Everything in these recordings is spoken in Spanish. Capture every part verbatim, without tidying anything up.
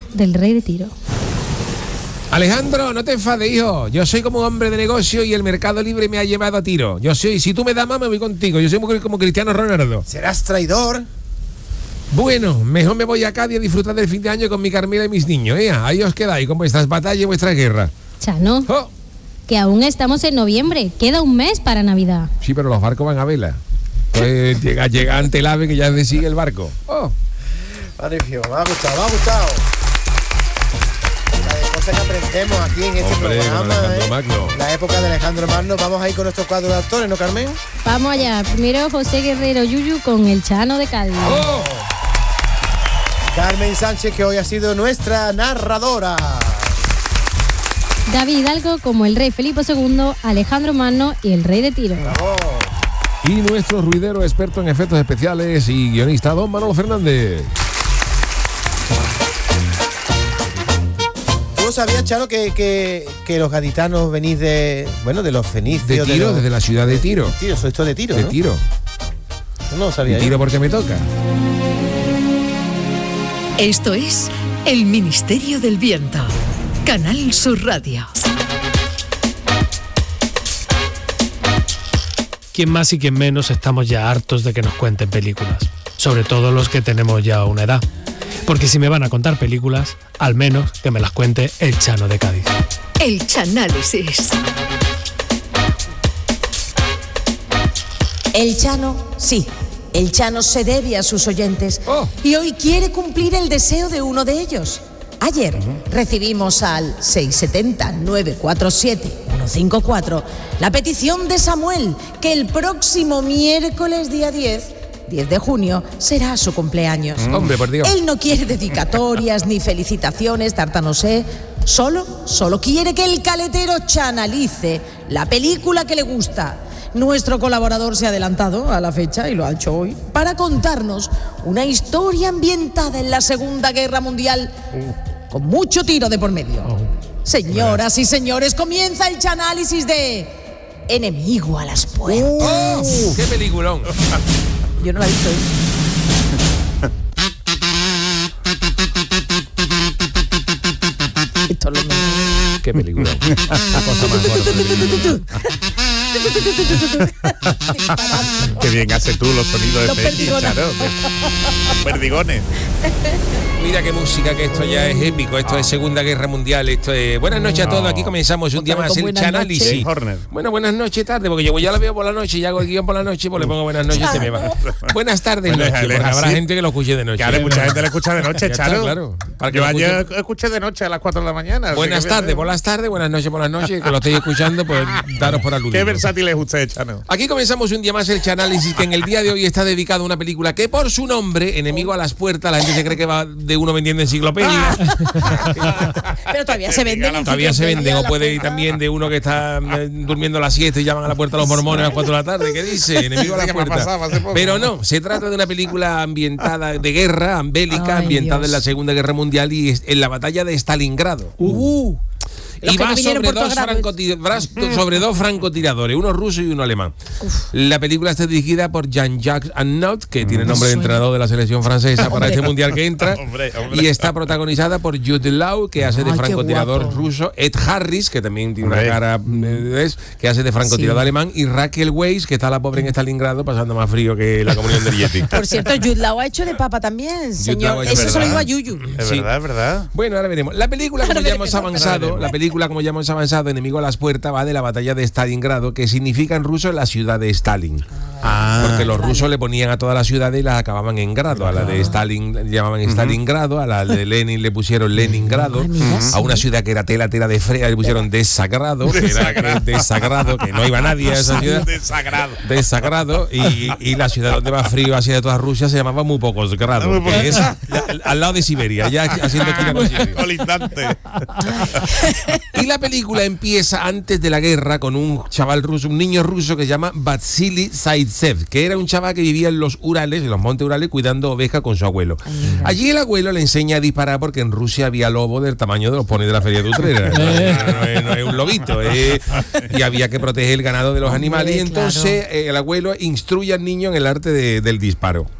del Rey de Tiro. Alejandro, no te enfades, hijo. Yo soy como un hombre de negocio y el mercado libre me ha llevado a tiro. Yo soy, si tú me das más, me voy contigo. Yo soy como, como Cristiano Ronaldo. ¿Serás traidor? Bueno, mejor me voy a Cádiz a disfrutar del fin de año con mi Carmela y mis niños. ¿eh? Ahí os quedáis con vuestras batallas y vuestras guerras. Chano, Oh. que aún estamos en noviembre. Queda un mes para Navidad. Sí, pero los barcos van a vela. Pues llega, llega ante el ave que ya se sigue el barco. Oh. Magnífico, me ha gustado, me ha gustado. La de cosas que aprendemos aquí en este Hombre, programa, con Alejandro ¿eh? Magno. La época de Alejandro Magno. Vamos a ir con nuestro cuadro de actores, ¿no, Carmen? Vamos allá. Primero José Guerrero Yuyu con el Chano de Cádiz. Oh. Carmen Sánchez, que hoy ha sido nuestra narradora. David Hidalgo como el Rey Felipe segundo, Alejandro Magno y el Rey de Tiro. Bravo. Y nuestro ruidero experto en efectos especiales y guionista, don Manolo Fernández. ¿Tú lo sabías, Chano, que, que, que los gaditanos venís de, bueno, de los fenicios? De Tiro, los- desde la ciudad de Tiro. Tiro, sois todos de Tiro, De ¿no? Tiro. No lo sabía De yo. Tiro porque me toca. Esto es El Ministerio del Viento. Canal Sur Radio. Quien más y quien menos estamos ya hartos de que nos cuenten películas, sobre todo los que tenemos ya una edad. Porque si me van a contar películas, al menos que me las cuente el Chano de Cádiz. El Chanálisis. El Chano, sí, el Chano se debe a sus oyentes Oh. y hoy quiere cumplir el deseo de uno de ellos. Ayer recibimos al seis siete cero, nueve cuatro siete, uno cinco cuatro la petición de Samuel que el próximo miércoles día diez, diez de junio, será su cumpleaños. Hombre, por Dios. Él no quiere dedicatorias ni felicitaciones, tarta no sé. Solo, solo quiere que el caletero chanalice la película que le gusta. Nuestro colaborador se ha adelantado a la fecha, y lo ha hecho hoy, para contarnos una historia ambientada en la Segunda Guerra Mundial, con mucho tiro de por medio. Señoras y señores, comienza el chanálisis de Enemigo a las puertas. ¡Oh! ¡Qué peliculón! Yo no la he visto. ¿eh? Esto es lo mismo. ¡Qué peliculón! Qué cosa más gorda. Qué bien hace tú los sonidos Los de F X, perdigones. claro. Perdigones. Mira qué música, que esto ya es épico. Esto es Segunda Guerra Mundial. Esto es... Buenas noches a todos. Aquí comenzamos un día Otra vez más con el buenas chanálisis. noches. Horner. Bueno, buenas noches tarde, porque yo ya la veo por la noche y hago el guión por la noche, pues le pongo buenas noches y se me va. Buenas tardes, Bueno, noche, es porque habrá así. gente que lo escuche de noche. Claro, mucha gente la escucha de noche, Ya está, Charo. claro. Para que Yo lo ayer escuchen. escuché de noche a las cuatro de la mañana. así Buenas que tardes, bien. por las tardes, buenas noches por las noches, que lo estéis escuchando, pues daros por aludido. Qué versátil es usted, Chano. Aquí comenzamos un día más el chanálisis, que en el día de hoy está dedicado a una película que por su nombre, Enemigo a las puertas, la gente se cree que va de uno vendiendo enciclopedias. Pero todavía se venden. Todavía se venden, o puede ir también de uno que está eh, durmiendo la siesta y llaman a la puerta a los mormones a las cuatro de la tarde. ¿Qué dice? Enemigo a las Que me puertas. pasaba hace poco. Pero no, se trata de una película ambientada de guerra, bélica, Ay, ambientada Dios. en la Segunda Guerra Mundial y es- en la batalla de Stalingrado. Uh, Los Y que va no vinieron sobre por dos, todo grado. francotira- sobre dos francotiradores, uno ruso y uno alemán. La película está dirigida por Jean-Jacques Annaud, que tiene nombre de entrenador de la selección francesa para este mundial que entra. Hombre, hombre. Y está protagonizada por Jude Law, que hace de Ay, qué francotirador guapo. ruso, Ed Harris, que también tiene Hombre. una cara eh, es, que hace de francotirador Sí. alemán, y Raquel Weisz, que está la pobre en Stalingrado pasando más frío que la comunión del Yeti. Por cierto, Jude Law ha hecho de papa también, señor. Law ha hecho Eso de se lo papa. digo a Yuyu. Es Sí. verdad, es verdad. Bueno, ahora veremos. La película, como Ahora ya veremos, hemos ahora avanzado, veremos. la película, como ya hemos avanzado, Enemigo a las puertas, va de la batalla de Stalingrado, que significa en ruso la ciudad de Stalin. Ah, Porque los rusos le ponían a todas las ciudades y las acababan en grado. A la de Stalin le llamaban Stalingrado, a la de Lenin le pusieron Leningrado, Ay, mira, a sí. una ciudad que era tela, tela de frea le pusieron Desagrado, que era desagrado, que no iba nadie a esa ciudad. desagrado. Desagrado, y, y la ciudad donde más frío hacía de toda Rusia se llamaba Muy Pocos Grados, Muy que pocos. es ya- al lado de Siberia, ya haciendo esquina con Siberia. Colindante. Y la película empieza antes de la guerra con un chaval ruso, un niño ruso que se llama Vasily Zaitsev, que era un chaval que vivía en los Urales, en los montes Urales, cuidando ovejas con su abuelo. Allí el abuelo le enseña a disparar porque en Rusia había lobo del tamaño de los ponis de la feria de Utrera. No, no, no es, no es un lobito. eh, y había que proteger el ganado de los animales. Y entonces eh, el abuelo instruye al niño en el arte de- del disparo.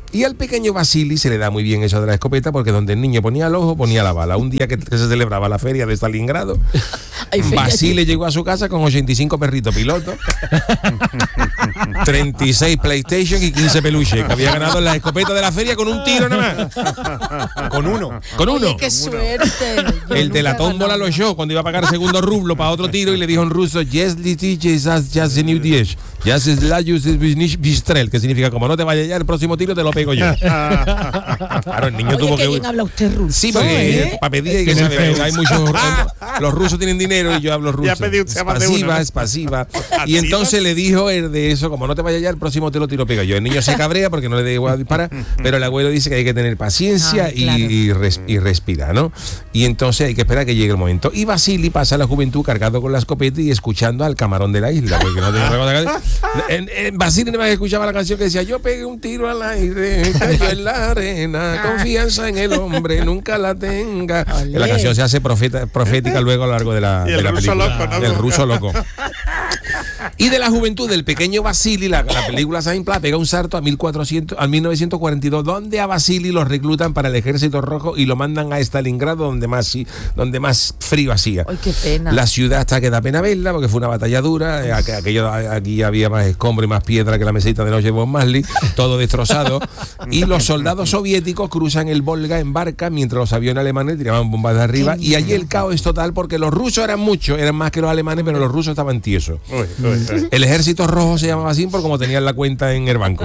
Y al pequeño Vasily se le da muy bien eso de la escopeta porque donde el niño ponía el ojo, ponía la bala. Un día que, que se celebraba la feria de Stalingrado, Vasily llegó a su casa con ochenta y cinco perritos pilotos, treinta y seis PlayStation y quince peluches, que había ganado en la escopeta de la feria con un tiro nada más. Con uno. Con uno. Oye, qué suerte. Yo El de la nunca he tómbola ganado. lo oyó cuando iba a pagar segundo rublo para otro tiro y le dijo en ruso, yes, liti, yes, ya se new diez. Ya se bistrel, que significa como no te vaya ya, el próximo tiro te lo pego yo. Claro, el niño Oye, tuvo qué que. bien habla usted ruso. Sí, porque ¿eh? para pedir hay que Tiene saber, fe. hay muchos. hay- los rusos tienen dinero y yo hablo ruso. Ya pedí usted más de uno, pasiva, ¿no? es pasiva. Y entonces le dijo el de eso, como no te vaya ya, el próximo te lo tiro pego yo. El niño se cabrea porque no le da igual disparar, pero el abuelo dice que hay que tener paciencia Ah, y, claro. y, res- y respira, ¿no? Y entonces hay que esperar a que llegue el momento. Y Vasily pasa la juventud cargado con la escopeta y escuchando al camarón de la isla, porque no tiene otra cosa que hacer. En, en Vasily nada más escuchaba la canción que decía, yo pegué un tiro al aire, cayó en la arena, confianza en el hombre, nunca la tenga. Olé. La canción se hace profeta, profética luego a lo largo de la, Y el de la ruso película. loco, ¿no? El ruso loco. Y de la juventud del pequeño Vasily, la, la película Saint Pla pega un salto a, mil cuatrocientos, a mil novecientos cuarenta y dos, donde a Vasily lo reclutan para el ejército rojo y lo mandan a Stalingrado, donde más, sí- donde más frío hacía. Ay, qué pena. La ciudad hasta que da pena verla porque fue una batalla dura. eh, aqu- Aquello, aquí había más escombro y más piedra que la mesita de noche de Bob Marley, todo destrozado. Y los soldados soviéticos cruzan el Volga en barca mientras los aviones alemanes tiraban bombas de arriba. Y allí el caos es total porque los rusos eran muchos, eran más que los alemanes, pero los rusos estaban tiesos. Uy, uy, uy. El ejército rojo se llamaba así por como tenían la cuenta en el banco.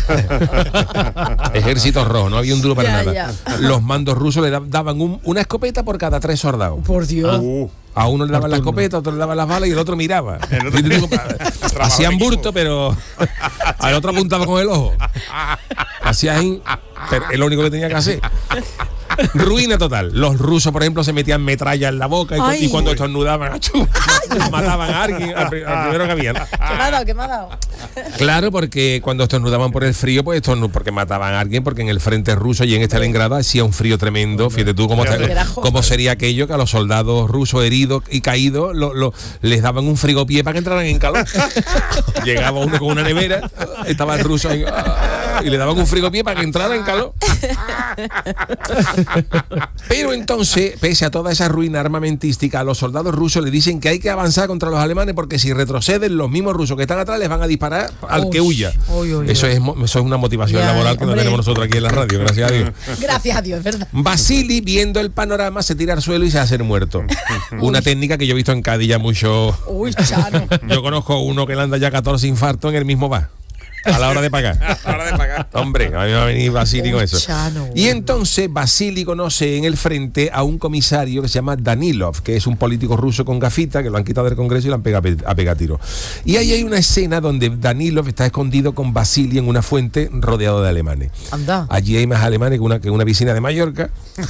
Ejército rojo, no había un duro para Ya, nada. ya. Los mandos rusos le da- daban un- una escopeta por cada tres soldados. Por Dios. Uh, A uno le daban la escopeta, a otro le daban las balas y el otro miraba. El otro- Y te digo, hacían equipo. burto, pero al otro apuntaba con el ojo. Hacía ahí, pero es lo único que tenía que hacer. Ruina total. Los rusos, por ejemplo, se metían metralla en la boca y, cu- Ay. y cuando estornudaban, ¡achú! mataban a alguien, al, pri- al primero que habían. ¿Qué me ha dado? ¿Qué me ha dado? Claro, porque cuando estornudaban por el frío, pues estornu- porque mataban a alguien, porque en el frente ruso y en Stalingrado hacía un frío tremendo. Fíjate tú cómo, Fíjate. está- cómo sería aquello que a los soldados rusos heridos y caídos lo- lo- les daban un frigopié para que entraran en calor. Llegaba uno con una nevera, estaba el ruso ahí, ¡ah! y le daban un frigopié para que entrara en calor. Pero entonces, pese a toda esa ruina armamentística, a los soldados rusos le dicen que hay que avanzar contra los alemanes porque si retroceden, los mismos rusos que están atrás les van a disparar al que Uy, huya. uy, uy, Eso uy. es, mo- eso es una motivación Ya, laboral que no hombre. tenemos nosotros aquí en la radio, gracias a Dios. Gracias a Dios, es verdad. Vasily, viendo el panorama, se tira al suelo y se hace el muerto. Una técnica que yo he visto en Cádiz ya mucho. Uy, Chano. Yo conozco uno que le anda ya catorce infartos en el mismo bar. A la hora de pagar. a la hora de pagar. Hombre, a mí me va a venir Vasily con eso. Chano. Y entonces Vasily conoce en el frente a un comisario que se llama Danilov, que es un político ruso con gafita, que lo han quitado del Congreso y lo han pegado a pegar tiro. Y ahí hay una escena donde Danilov está escondido con Vasily en una fuente rodeado de alemanes. Anda. Allí hay más alemanes que una, que una piscina de Mallorca.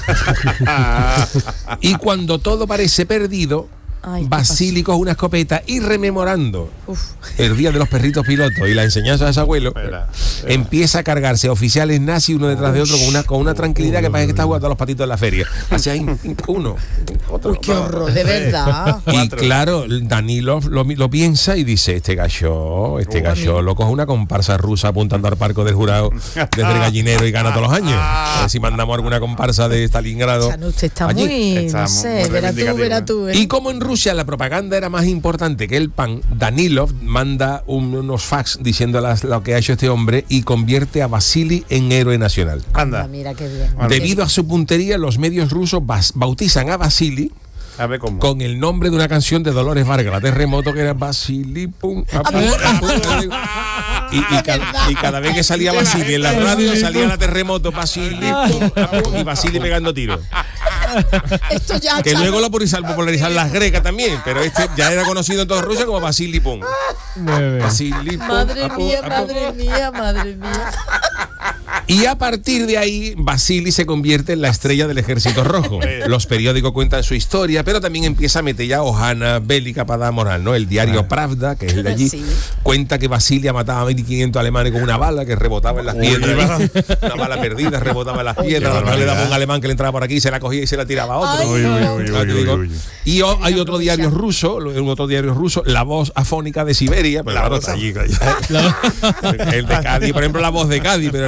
Y cuando todo parece perdido, Ay, ¿qué Vasily coge una escopeta y rememorando Uf. el día de los perritos pilotos y la enseñanza de su abuelo, Espera, empieza a cargarse a oficiales nazis uno detrás de otro con una, con una tranquilidad que parece que está jugando a los patitos en la feria. Así hay uno, otro. Uy, qué horror, de verdad. Y Cuatro. claro, Danilov lo, lo piensa y dice, este gallo, este gallo lo coge una comparsa rusa apuntando al parco del jurado desde el gallinero y gana todos los años. A ver si mandamos alguna comparsa de Stalingrado. Chano, usted está allí. muy, Está no muy sé, verá tú, reivindicativo, verá ¿eh? tú. ¿eh? Y como en Rusia la propaganda era más importante que el pan, Danilov manda un- unos fax diciendo las- lo que ha hecho este hombre y convierte a Vasily en héroe nacional. Anda, Anda. mira qué bien. Debido a su puntería, los medios rusos bas- bautizan a Vasily A ver cómo. con el nombre de una canción de Dolores Vargas, la Terremoto, que era Vasily pum, apum, apum, y, y ca- y cada vez que salía Vasily en la radio salía la Terremoto, Vasily pum, apum, y Vasily pegando tiros. Esto ya, Que Chano. luego lo popularizaron popularizaron las grecas también, pero este ya era conocido en todo Rusia como Vasily Pum. Muy bien. Vasily Pum, Madre apum, mía, apum. madre mía, madre mía. Y a partir de ahí, Vasily se convierte en la estrella del Ejército Rojo. Los periódicos cuentan su historia, pero también empieza a meter ya hojana bélica para dar moral, ¿no? El diario Pravda, que es el de allí, Sí. cuenta que Vasily mataba a mil quinientos alemanes con una bala que rebotaba en las piedras. Una bala perdida, rebotaba en las piedras. qué Después le daba barbaridad. un alemán que le entraba por aquí, se la cogía y se la tiraba a otro. Ay, Uy, uy, uy, Ah, te uy, digo. uy, uy. Y o- hay otro diario ruso, un otro diario ruso, La Voz Afónica de Siberia, pero La claro, Voz está allí, el de Cádiz, por ejemplo, La Voz de Cádiz, pero el de Siberia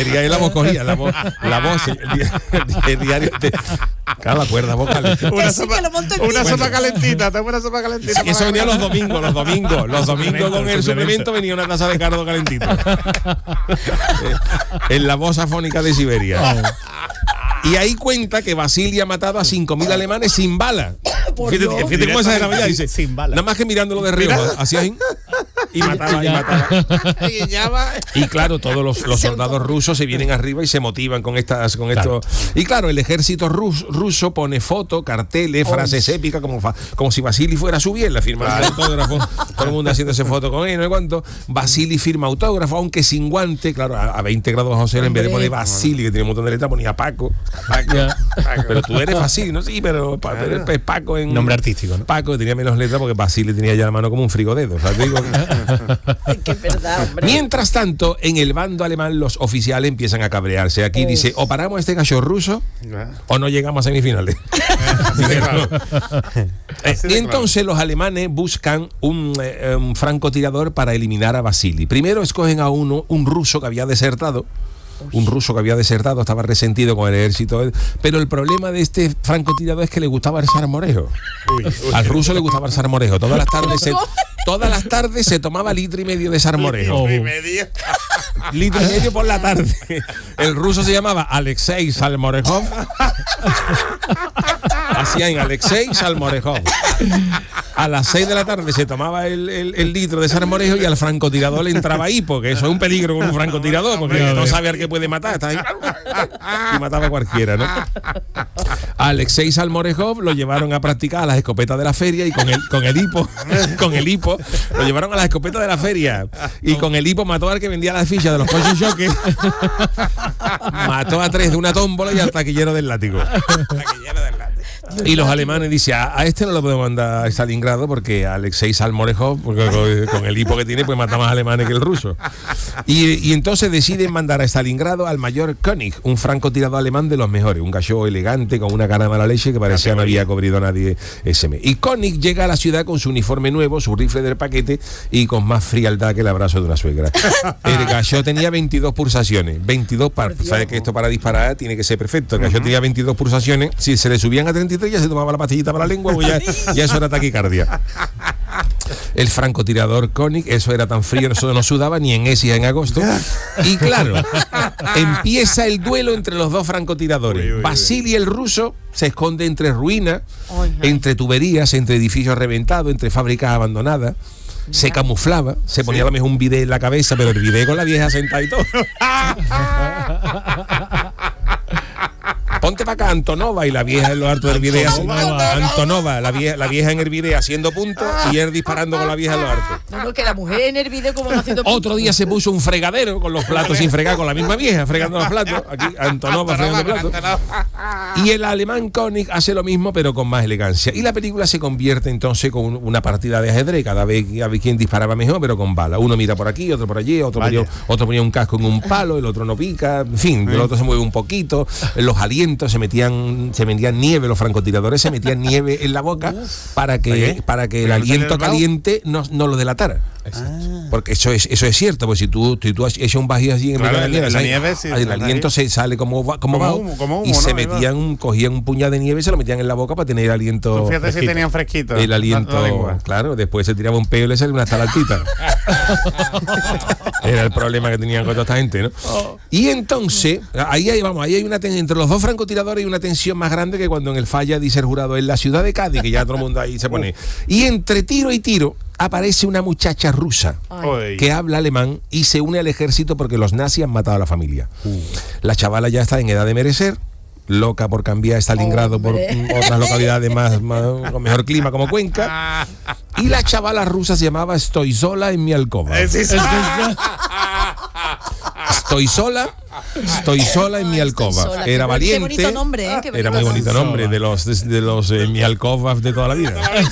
Siberia y la voz cogía, la voz, la voz, el, di- el diario de, claro, la cuerda vocal. Una sí, sopa, que lo monto en una mí. sopa calentita, tengo una sopa calentita. Y eso venía los domingos, los domingos, los domingos con el suplemento venía una taza de cardo calentito. En la voz afónica de Siberia. Y ahí cuenta que Vasily ha matado a cinco mil alemanes sin bala. Fíjate, fíjate cómo esa de Navidad dice. Sin bala. Nada más que mirándolo de río, hacía ahí, y mataba, y mataba. Y ya va. Y claro, todos los, los soldados rusos se vienen arriba y se motivan con estas, con esto. Y claro, el ejército rus, ruso pone fotos, carteles, frases épicas, como, fa- como si Vasily fuera su bien, la firma de autógrafo. Todo el mundo haciéndose foto con él, no sé cuánto. Vasily firma autógrafo, aunque sin guante, claro, a, a veinte grados bajo cero, en vez de poner Vasily, que tiene un montón de letras, ponía Paco. Paco, Ya. Paco. Pero tú eres Vasily, ¿no? Sí, pero, pa- pero es Paco en. Nombre artístico, ¿no? Paco tenía menos letras porque Vasily tenía ya la mano como un frigodedo. O sea, te digo que- Que es verdad, hombre. Mientras tanto, en el bando alemán los oficiales empiezan a cabrearse. Aquí dice, o paramos a este gallo ruso o no llegamos a semifinales. Así de claro. Eh, Así de y entonces los alemanes buscan un, eh, un francotirador para eliminar a Vasily. Primero escogen a uno, un ruso que había desertado. Un ruso que había desertado, estaba resentido con el ejército. Pero el problema de este francotirador es que le gustaba el salmorejo. Uy, uy. Al ruso le gustaba el salmorejo. Todas las tardes se, todas las tardes se tomaba litro y medio de salmorejo. Y medio. Litro y medio por la tarde. El ruso se llamaba Alexei Salmorejov. Hacían Alexei Salmorejov. A las seis de la tarde se tomaba el, el- el litro de salmorejo y al francotirador le entraba ahí, porque eso es un peligro con un francotirador, porque no sabe al que puede matar. Está ahí, y mataba a cualquiera, ¿no? A Alexei Salmorejov lo llevaron a practicar a las escopetas de la feria y con el, con el hipo, con el hipo, lo llevaron a las escopetas de la feria y con el hipo mató al que vendía las fichas de los coches choques. Mató a tres de una tómbola y al taquillero del látigo. Taquillero del látigo. Y los alemanes dicen, a, a este no lo podemos mandar a Stalingrado porque Alexei Salmorejov, porque con, con el hipo que tiene, pues mata más alemanes que el ruso. Y, y entonces deciden mandar a Stalingrado al mayor König, un francotirador alemán de los mejores, un gallo elegante con una cara de mala leche que parecía no había cobrido a nadie ese mes. Y König llega a la ciudad con su uniforme nuevo, su rifle del paquete y con más frialdad que el abrazo de una suegra. El gallo tenía veintidós pulsaciones, veintidós para, sabes que esto para disparar tiene que ser perfecto. El gallo tenía veintidós pulsaciones, si se le subían a treinta y tres ya se tomaba la pastillita para la lengua, pues ya, ya eso era taquicardia. El francotirador König, eso era tan frío, eso no sudaba ni en Esia en agosto. Y claro, empieza el duelo entre los dos francotiradores. Uy, uy, uy. Vasily el ruso se esconde entre ruinas, entre tuberías, entre edificios reventados, entre fábricas abandonadas. Se camuflaba, se ponía a lo mejor un bidet en la cabeza, pero el bidet con la vieja sentada y todo. Ponte para acá, Antonova, y la vieja en lo alto del bidet así. Antonova, la vieja, la vieja en el bidet haciendo puntos y él disparando con la vieja en lo alto. No, no, que la mujer en el video como no haciendo Otro día se puso un fregadero con los platos sin fregar, con la misma vieja fregando los platos. Aquí Antonova fregando platos. Y el alemán König hace lo mismo, pero con más elegancia. Y la película se convierte entonces con un- una partida de ajedrez. Cada vez a ver quién disparaba mejor, pero con bala. Uno mira por aquí, otro por allí, otro ponía, otro ponía un casco en un palo, el otro no pica. En fin, el otro se mueve un poquito. Los alientos se metían, se metían nieve, los francotiradores se metían nieve en la boca para que, para que el ¿Para que no se aliento le caliente no, no lo delatara. Porque eso es eso es cierto, pues si tú, si tú echas un bajío así en Claro, medio de la en la nieve, nieve, ¿sabes? sí, el sí, aliento sí. se sale como va- como, Como vaho, humo, como humo, y se ¿no? Ahí va. metían, cogían un puñado de nieve y se lo metían en la boca para tener aliento. Tú fíjate si fresquito. tenían fresquito El la- aliento, la lengua. claro, después se tiraba un peo y le salía una estalactita. Era el problema que tenían con toda esta gente, ¿no? Y entonces, ahí hay, vamos, ahí hay una ten- entre los dos francotiradores hay una tensión más grande que cuando en el falla dice el jurado en la ciudad de Cádiz, que ya todo el mundo ahí se pone. Y entre tiro y tiro aparece una muchacha rusa Uy. que habla alemán y se une al ejército porque los nazis han matado a la familia. La chavala ya está en edad de merecer, loca por cambiar Stalingrado por mm, otras localidades más, más- con mejor clima como Cuenca. Y la chavala rusa se llamaba Estoy sola en mi alcoba. Eh, sí, sí. Estoy sola, estoy sola en mi alcoba. sola. Era Qué valiente. bonito nombre, ¿eh? Qué Era muy bonito nombre de los de, de los eh, mi alcoba de toda la vida.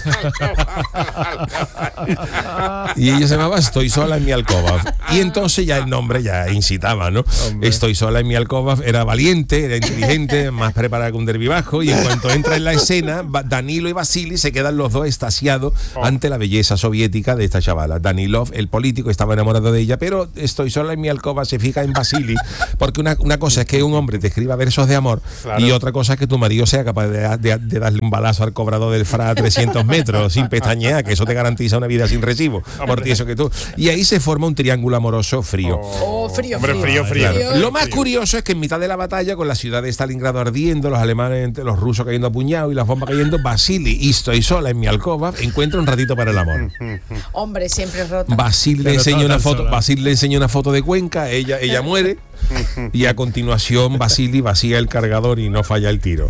Y ella se llamaba Estoy sola en mi alcoba. Y entonces ya el nombre ya incitaba, ¿no? Estoy sola en mi alcoba, era valiente, era inteligente, más preparada que un derbi bajo. Y en cuanto entra en la escena, Va- Danilo y Vasily se quedan los dos extasiados ante la belleza soviética de esta chavala. Danilov, el político, estaba enamorado de ella, pero Estoy sola en mi alcoba se fija en Vasily Porque una, una cosa es que un hombre te escriba versos de amor Claro. y otra cosa es que tu marido sea capaz de, de- de darle un balazo al cobrador del F R A a trescientos metros sin pestañear, que eso te garantiza una vida sin recibo. Por ti eso que tú. Y ahí se forma un triángulo amoroso frío. Oh, frío, Hombre, frío. frío, frío. Claro. Lo más curioso es que en mitad de la batalla, con la ciudad de Stalingrado ardiendo, los alemanes, los rusos cayendo a puñados y las bombas cayendo, Vasily, y estoy sola en mi alcoba, encuentra un ratito para el amor. Hombre, siempre rota. Basile le Pero enseña toda una tan foto, sola. Basile le enseña una foto de Cuenca, ella, ella muere y a continuación Basili vacía el cargador y no falla el tiro.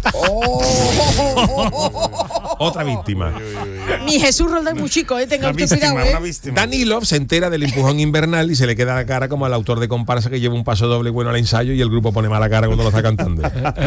Otra víctima. Mi Jesús Roldán es muy chico, ¿eh? Tenga Una usted víctima, cuidado, una ¿eh? víctima. Danilov se entera del empujón invernal y se le queda la cara como al autor de comparsa que lleva un paso doble bueno al ensayo y el grupo pone mala cara cuando lo está cantando.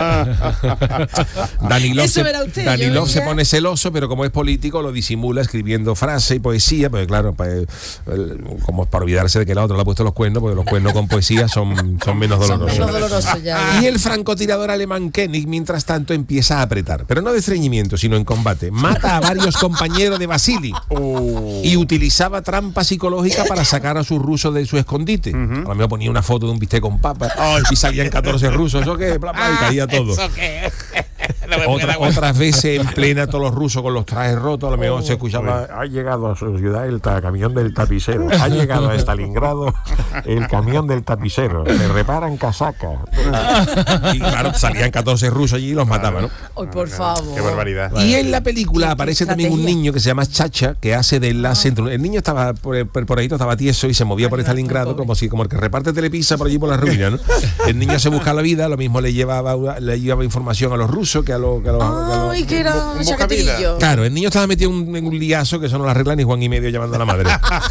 Danilov, Eso se, verá usted, Danilov yo se ya- pone celoso, pero como es político lo disimula escribiendo frase y poesía, pues claro, pues, el- como para olvidarse de que el otro le ha puesto los cuernos, porque los cuernos con poesía son, son menos Son dolorosos. menos dolorosos ya. Y el francotirador alemán Koenig, mientras tanto, empieza a apretar, pero no de estreñimiento, sino en combate. Mata a varios compañeros de Vasily y utilizaba trampa psicológica para sacar a sus rusos de su escondite. A lo mejor ponía una foto de un bistec con papas y salían catorce rusos, ¿eso qué? Bla, bla, y caía todo. ¿Eso qué? No me puedo Otra- aguantar. otras veces en plena todos los rusos con los trajes rotos, a lo mejor se escuchaba: ha llegado a su ciudad el ta- camión del tapicero, ha llegado a Stalingrado el camión del tapicero, se reparan casacas. Y claro, salían catorce rusos allí y los mataban, ¿no? Ay, por favor. Qué barbaridad. Y en la película aparece también un estrategia. niño que se llama Chacha, que hace de enlace entre... El niño estaba por, por, por ahí, estaba tieso y se movía por Stalingrado como si como el que reparte Telepizza por allí por la ruina, ¿no? El niño se busca la vida, lo mismo le llevaba le llevaba información a los rusos que a los... Que a los, que a los- Ay, que era Un un bocadillo. chaquetillo. Claro, el niño estaba metido en un liazo que eso no lo arregla ni Juan y medio llamando a la madre.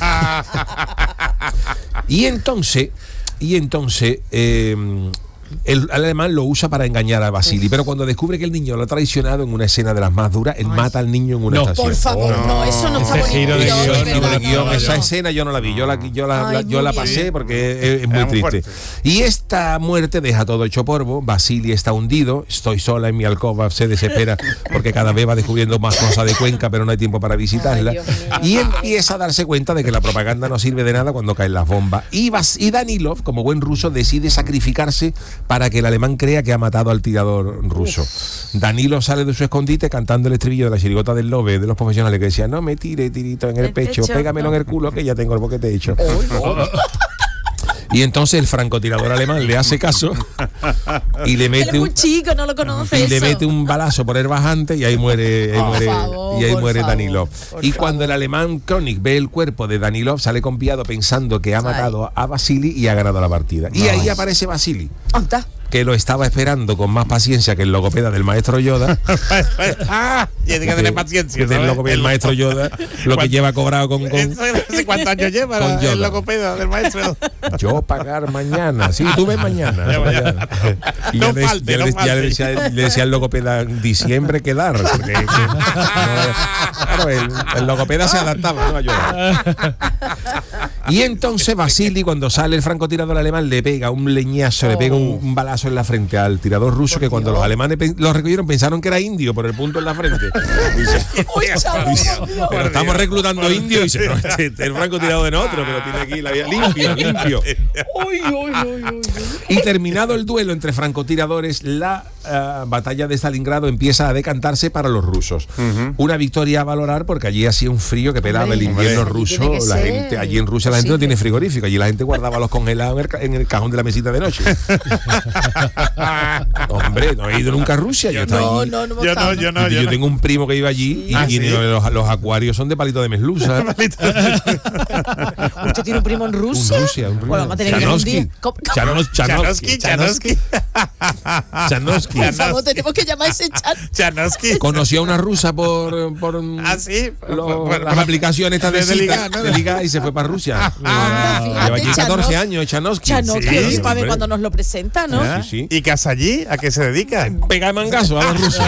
Y entonces, y entonces, eh, el, el alemán lo usa para engañar a Vasily, pero cuando descubre que el niño lo ha traicionado en una escena de las más duras, él mata al niño en una No. estación. Por favor, no, eso no está Ese bonito. giro de Dios, guión, de Giro de verdad, guión, no, esa no. escena yo no la vi, yo la, yo la, Ay, la- yo muy la bien. pasé porque es, es muy Era muy triste. fuerte. Y esta muerte deja todo hecho polvo, Vasily está hundido, estoy sola en mi alcoba, se desespera porque cada vez va descubriendo más cosas de Cuenca, pero no hay tiempo para visitarla. Ay, Dios mío. Y empieza a darse cuenta de que la propaganda no sirve de nada cuando caen las bombas. Y, Vas- y Danilov, como buen ruso, decide sacrificarse para que el alemán crea que ha matado al tirador ruso. Danilov sale de su escondite cantando el estribillo de la chirigota del lobe de los profesionales que decía: no me tire tirito en el El pecho, pecho, pégamelo no. en el culo que ya tengo el boquete hecho. Y entonces el francotirador alemán le hace caso y le Él es mete muy un, chico, no lo conoce y le eso. mete un balazo por el bajante y ahí muere, ahí Por muere, favor, y ahí por muere favor, Danilov. por Y cuando el alemán Koenig ve el cuerpo de Danilov, sale confiado pensando que ha matado a Vasily y ha ganado la partida. Y ahí aparece Vasily, Anda. que lo estaba esperando con más paciencia que el logopeda del maestro Yoda. Ah, y hay que tener paciencia. Que del ¿sabes? logopeda del maestro Yoda, lo que lleva cobrado con, con Eso no sé cuántos años lleva con la- Yoda. el logopeda del maestro. yo pagar mañana. Sí, tú ves mañana. Ya, mañana. Y No ya, le- falte, ya no le, ya le falte. decía, le decía al logopeda: diciembre quedar. Porque, que- no, claro, el, el logopeda se adaptaba, ¿no? A Yoda. Y entonces Vasily, cuando sale el francotirador alemán, le pega un leñazo, le pega un, un balazo en la frente al tirador ruso, que cuando los alemanes pe- lo recogieron pensaron que era indio por el punto en la frente. Dice, Uy, chavo, por Dios. pero estamos reclutando indios. Y dice: no, este, este es el francotirador de otro, pero tiene aquí la vida limpio, limpio. Uy, uy, uy, uy, uy. Y terminado el duelo entre francotiradores, la eh, batalla de Stalingrado empieza a decantarse para los rusos. Una victoria a valorar porque allí hacía un frío que pelaba el Hombre, invierno hombre, ruso. tiene que La ser gente, allí en Rusia la gente no posible. tiene frigorífico, allí la gente guardaba los congelados en el, ca- en el cajón de la mesita de noche. Hombre, no he ido nunca a Rusia. Yo, estaba No, allí. no, no hemos Yo no, estado. yo no, Y yo yo no. tengo un primo que iba allí y, Ah, y ¿sí? los, los acuarios son de palito de meslusa. ¿Usted tiene un primo en Rusia? Un Rusia, un Rusia. Bueno, vamos a tener que ir un Chanovsky. día. ¿Cómo- Chanos- Chanovsky. Chanovsky, Chanovsky. Chanovsky. Por favor, tenemos que llamar a ese chat. Chanovsky. Conocí a una rusa por, por Ah, sí. lo- Por- las por- aplicaciones estas de, de cita, ligar, ¿no? de ligar, y se fue para Rusia. Anda, fíjate, Lleva allí catorce Chanov- años, Chanovsky. Chanovsky, Sí, oye, para ver hombre. cuando nos lo presenta, ¿no? ¿Ah? Sí, sí. ¿Y qué hace allí? ¿A qué se dedica? Pega de mangazo a los rusos.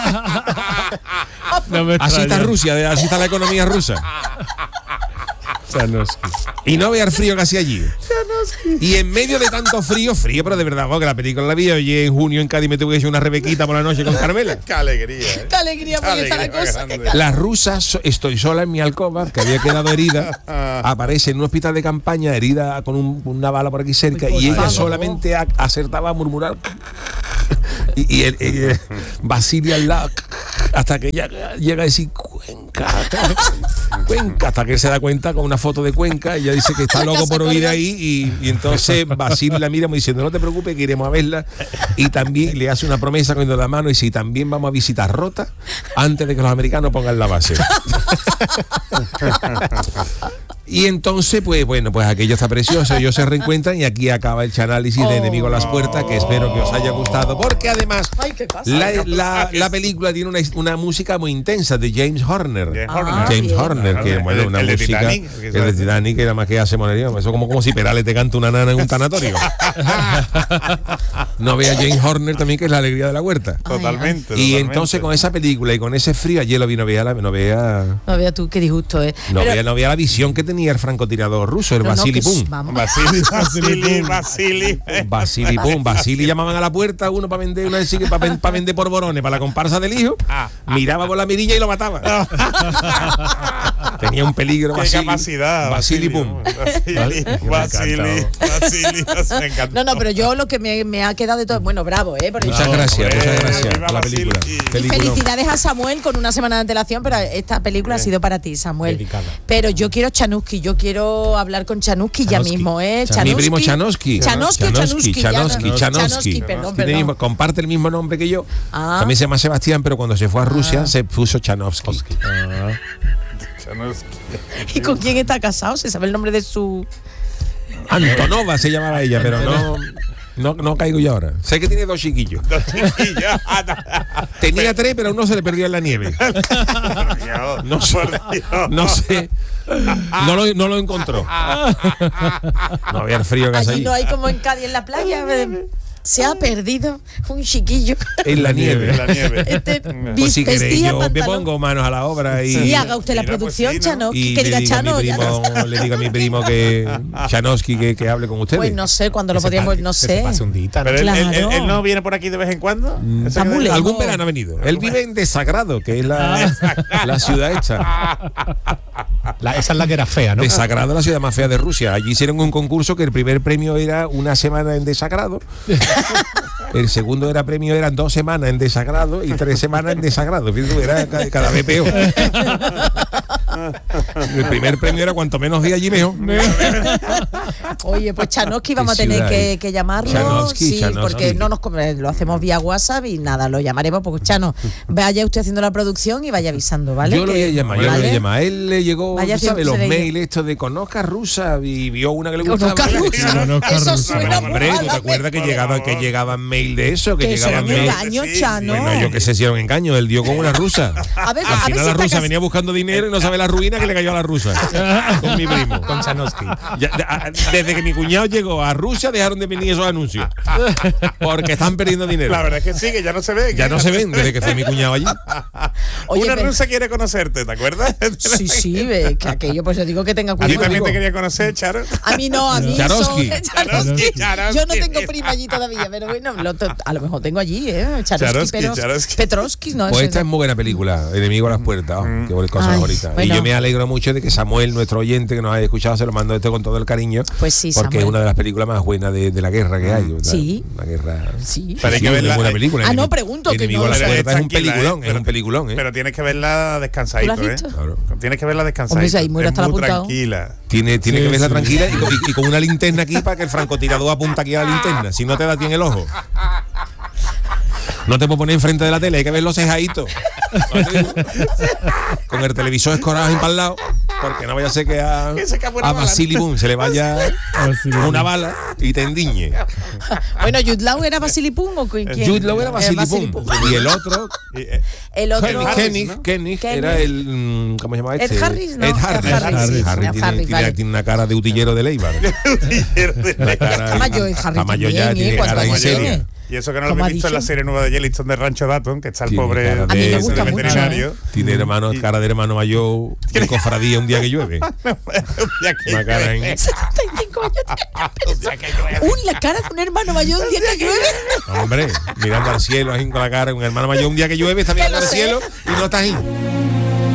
No me Así está extraña. Rusia, de- así está la economía rusa. Chanovsky. Y no vea el frío que hacía allí. Y en medio de tanto frío, frío, pero de verdad, porque la película la vi hoy en junio en Cádiz me tuve que hacer una rebequita por la noche con Carmela. Qué alegría, ¿eh? Qué alegría, porque está la Alegría cosa. grande. que cal- Las rusas, estoy sola en mi alcoba, que había quedado herida, aparece en un hospital de campaña, herida con un- una bala por aquí cerca, Uy, por y ella favor. solamente a- acertaba a murmurar. Y, y el, el- Basili al lado, hasta que ella llega a decir Cuenca, Cuenca, hasta que él se da cuenta con una foto de Cuenca, ella dice que está loco por oír ahí, y, y entonces Basili la mira como diciendo, no te preocupes, que iremos a verla, y también le hace una promesa con la mano y dice, y también vamos a visitar Rota antes de que los americanos pongan la base. Y entonces, pues bueno, pues aquello está precioso, ellos se reencuentran y aquí acaba el análisis de Enemigo a las Puertas, que espero que os haya gustado, porque además Ay, ¿qué pasa? la, la- la película tiene una, una música muy intensa de James Horner. James Ah, Horner. James bien. Horner, que El- bueno, el- una el de música, Titanic, el de Titanic, que nada más que hace monería, eso como, como si Perales te canta una nana en un tanatorio. No vea James Horner también, que es la alegría de la huerta. Totalmente. Y totalmente. entonces con esa película y con ese frío, ayer lo vi, no vea la, no vea, No veas tú qué disgusto, ¿eh? no Pero- vea, no vea la visión que tenía el francotirador ruso, el no, no, Vasily que- Pum. vamos. Basili, Basili, Basili. Basili Pum, Basili llamaban a la puerta uno para vender una para, para vender polvorones para la comparsa del hijo, miraba por la mirilla y lo mataba. Tenía un peligro. Qué Basili, capacidad. Basili Pum. Basili, Basili, Basili. Me encanta. No, no, pero yo lo que me, me ha quedado de todo. Bueno, bravo, ¿eh? Por Muchas eso. gracias, hombre, muchas gracias viva por la Basili. película. Y Y Peliculón. felicidades a Samuel con una semana de antelación, pero esta película ha sido para ti, Samuel. Dedicada. Pero yo quiero Chanuski, yo quiero hablar con Chanuski ya Chanuski. mismo, ¿eh? Mi primo Chanosky. Chanosky o Chanosky, Chanuski. ya no- Chanosky, Chanosky. perdón, Tiene perdón. mismo- comparte el mismo nombre que yo. Ah. También se llama Sebastián, pero cuando se fue a Rusia se puso Chanovsky. ¿Y con quién está casado? ¿Se sabe el nombre de su...? Antonova se llamaba ella, pero no, no, no caigo yo ahora. Sé que tiene dos chiquillos. Tenía tres, pero uno se le perdió en la nieve. No sé, no sé. No lo, no lo encontró. No había el frío que hace Allí allí. no hay como en Cádiz en la playa. eh, Se ha perdido un chiquillo. En la nieve. En la nieve. Este, Pues si queréis, vestía yo me pantalón. pongo manos a la obra y, Sí, haga usted la Mira, pues producción, sí, ¿no? Chano. y Que le, diga digo a mi Chano. ya no- primo, le digo a mi primo que Chanovsky que, que hable con ustedes. Pues no sé, cuando lo podríamos, no sé. un día, ¿no? Pero él, él- él- Claro. él no viene por aquí de vez en cuando. Mm, Ese Está que- muy lejos. Algún verano ha venido. Él vive en Desagrado, que es la, la ciudad esta. La- esa es la que era fea, ¿no? Desagrado es la ciudad más fea de Rusia. Allí hicieron un concurso que el primer premio era una semana en Desagrado. El segundo era premio eran dos semanas en Desagrado y tres semanas en Desagrado. Fíjate tú, era ca- cada vez peor. El primer premio era cuanto menos días allí mejor. Oye, pues Chanovsky vamos a Qué tener ciudad, que, ¿eh? que llamarlo. Chanovsky, sí, Chanovsky. porque no nos come- lo hacemos vía WhatsApp y nada, lo llamaremos porque Chano, vaya usted haciendo la producción y vaya avisando, ¿vale? Yo lo voy a Que- llamar, yo lo voy a ¿vale? llamar. A él le llegó, Vaya tú sabes, los haciéndose de mails estos de conozca rusa y vio una que le gustaba. Conozca rusa. Conozca Eso rusa. suena muy Hombre, ¿tú te mal, acuerdas que por llegaban, favor. que llegaban mail de eso? Que Que eso era llegaban un mail. engaño, Sí, sí. Chano. Bueno, yo que sé si era un engaño, él dio con una rusa. A ver, Al a ver final si la está rusa cas- venía buscando dinero y no sabe la ruina que le cayó a la rusa. Con mi primo. Con Chanovsky. Ya- ya- desde que mi cuñado llegó a Rusia dejaron de venir esos anuncios. Porque están perdiendo dinero. La verdad es que sí, que ya no se ve. Ya no se ven desde que fue mi cuñado allí. Oye, Una pero- rusa quiere conocerte, ¿te acuerdas? Sí, sí, ve, que aquello, pues yo digo que tenga A ti cuidado. también digo. te quería conocer, Charo. A mí no, a mí Charovsky. son- Charovsky. Charovsky. Yo no tengo prima allí todavía, pero bueno, lo to- a lo mejor tengo allí, ¿eh? Charovsky, Charovsky, pero Charovsky. Petrovsky, no. Pues eso esta es no. muy buena película, Enemigo a las Puertas. Oh, qué buena cosa Ay, bonita. bueno. Y yo me alegro mucho de que Samuel, nuestro oyente que nos ha escuchado, se lo mando esto con todo el cariño. Pues sí, porque Samuel. es una de las películas más buenas de, de la guerra que hay. ¿verdad? Sí. La guerra. Sí. Pero hay que Sí, verla- es buena película. Ah, no, Enemigo- pregunto, que Enemigo no a las lo sé. Puertas es un Tranquila, peliculón, ¿eh? es Pero- un peliculón, ¿eh? Pero tienes que verla descansadito, ¿Tú la has ¿eh? visto? Claro. Tienes que verla descansadito. Hombre, si ahí muere Es hasta la muy apuntado. tranquila. Tiene, tiene Sí, que verla sí. tranquila y con, y- y con una linterna aquí para que el francotirador apunta aquí a la linterna. Si no te da a ti en el ojo. No te puedo poner enfrente de la tele, hay que ver los cejaditos. Con el televisor escorado ahí para el lado, porque no vaya a ser que a, Que se escape una a bala. Basili Boom se le vaya Basili Boom. una bala y te endiñe. Bueno, Jude Law era Basili Pum o quién? Jude Law era Eh, Basili Basili Boom. Pum. Y el otro, Y, eh, El otro. Kenny, Harris, Kenny, ¿no? Kenny, Kenny. era el. mm, ¿Cómo se llama este? Ed Harris, ¿no? Ed Harris. Ed Harris, sí, Harris Ed tiene, Harris, tiene- vale. tiene una cara de utillero de Leibar. Una cara. Está mayor, Ed Harris está mayor ya, también, ¿eh? tiene ¿Cuántos cara de años seria. tiene? Y eso que no lo ¿Cómo ha habéis visto en la dicho? serie nueva de Yellowstone de Rancho Dutton, que está el Tiene pobre cara A mí me de- gusta de mucho, veterinario. Tiene hermano, Y- cara de hermano mayor de cofradía un día que llueve. Ya que- Una cara en- setenta y cinco años. Ya que llueve. Uy, la cara de un hermano mayor un día que llueve. Hombre, mirando al cielo, así con la cara. Un hermano mayor un día que llueve está mirando lo al sé. cielo y no está ahí.